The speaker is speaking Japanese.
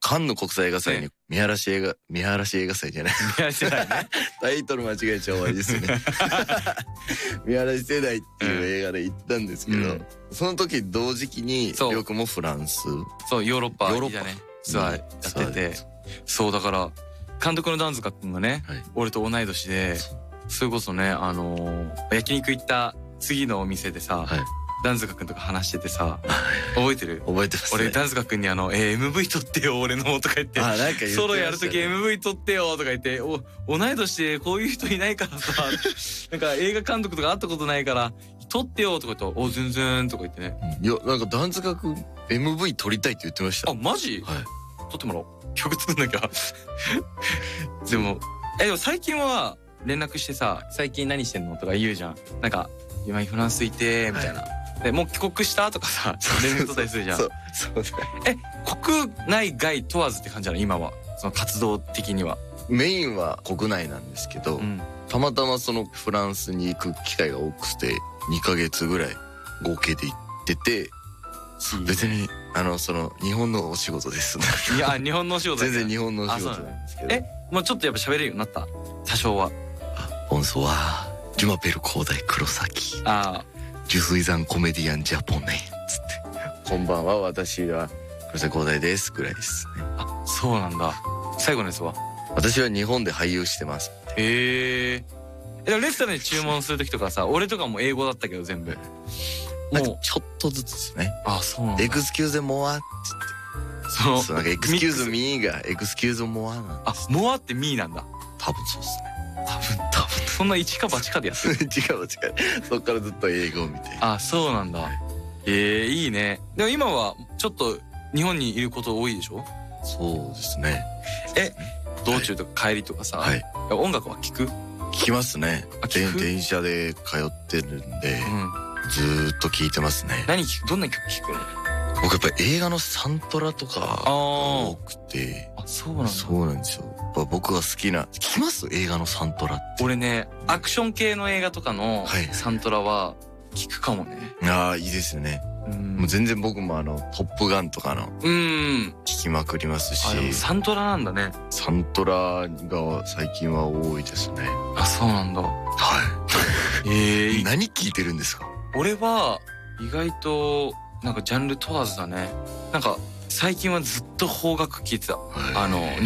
カンヌ国際映画祭に見晴らし映画祭じゃない見晴らし世代ねタイトル間違えちゃ終わりですね見晴らし世代っていう映画で行ったんですけど、その時同時期にりょうくんもフランス、 そうヨーロッパじゃねツアーやってて、そうだから監督のダン塚くんがね、俺と同い年で、それこそね焼肉行った次のお店でさ、ダン塚くんとか話しててさ、覚えてる？ 覚えてますね。 俺ダン塚くんにMV 撮ってよ俺のとか言って、ソロやるとき MV 撮ってよとか言って、同い年でこういう人いないからさなんか映画監督とか会ったことないから撮ってよとか言って、お全然とか言ってね。 いやなんかダン塚くん MV 撮りたいって言ってました。 あマジ？撮ってもらおう、曲作んなきゃでも最近は連絡してさ、最近何してんのとか言うじゃん。なんか今フランスいてみたいな、でもう帰国したとかさ連絡取ったりするじゃん。そう国内外問わずって感じなの今は、その活動的には。 メインは国内なんですけど、たまたまそのフランスに行く機会が多くて2ヶ月ぐらい合計で行ってて、別にその日本のお仕事ですいや日本のお仕事全然日本のお仕事なんですけど、 もうちょっとやっぱ喋れるようになった多少は。 ボンソワジュマペル広大黒崎ジュスイザンコメディアンジャポネつってこんばんは私は黒崎広大ですぐらいですね。 あそうなんだ。最後のやつは私は日本で俳優してます。 レストランで注文する時とかさ、俺とかも英語だったけど全部なんかちょっとずつですね。 あそうなんだ。 エクスキューズモアって言って、そうなんかエクスキューズミーがエクスキューズモアなんです。 あモアってミーなんだ。 多分そうですね。 多分そんな一か八かでやってる違うそっからずっと英語を見て。 あそうなんだ。いいね。でも今はちょっと日本にいること多いでしょ？ そうですね。 道中とか帰りとかさ、音楽は聞きますね。電車で通ってるんで、ずーっと聞いてますね。 どんな曲聞くの？ 僕やっぱり映画のサントラとかが多くて。 そうなんだ。 そうなんですよ。僕が好きな、聞きます？映画のサントラって。 俺ねアクション系の映画とかのサントラは聞くかもね。 ああいいですよね。もう全然僕もトップガンとかの聞きまくりますし。 サントラなんだね。 サントラが最近は多いですね。 あそうなんだ。 何聞いてるんですか？ 俺は意外となんかジャンル問わずだね。なんか最近はずっと邦楽聴いてた。